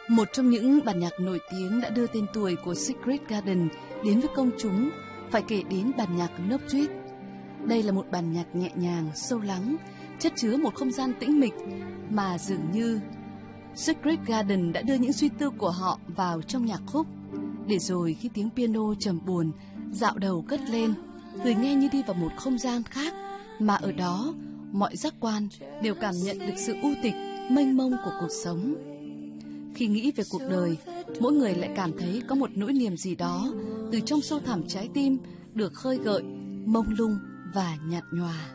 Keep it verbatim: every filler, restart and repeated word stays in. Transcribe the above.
Một trong những bản nhạc nổi tiếng đã đưa tên tuổi của Secret Garden đến với công chúng phải kể đến bản nhạc No Tweet. Đây là một bản nhạc nhẹ nhàng, sâu lắng, chất chứa một không gian tĩnh mịch mà dường như Secret Garden đã đưa những suy tư của họ vào trong nhạc khúc, để rồi khi tiếng piano trầm buồn dạo đầu cất lên, người nghe như đi vào một không gian khác, mà ở đó mọi giác quan đều cảm nhận được sự u tịch, mênh mông của cuộc sống. Khi nghĩ về cuộc đời, mỗi người lại cảm thấy có một nỗi niềm gì đó từ trong sâu thẳm trái tim được khơi gợi, mông lung và nhạt nhòa.